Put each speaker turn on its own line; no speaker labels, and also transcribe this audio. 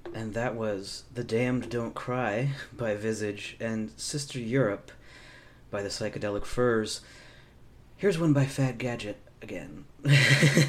And that was The Damned Don't Cry by Visage and Sister Europe by the Psychedelic Furs. Here's one by Fad Gadget again.